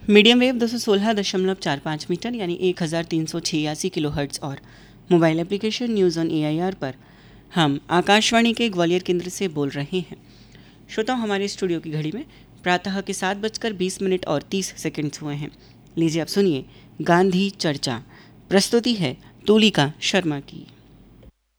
Medium wave 216.45 metre यानी 1386 kilohertz और mobile application news on AIR पर हम आकाशवाणी के ग्वालियर केंद्र से बोल रहे हैं। श्रोताओं, हमारे स्टूडियो की घड़ी में प्रातः के 7:20 और 30 सेकंड्स हुए हैं। लीजिए अब सुनिए गांधी चर्चा। प्रस्तुति है तुलिका शर्मा की।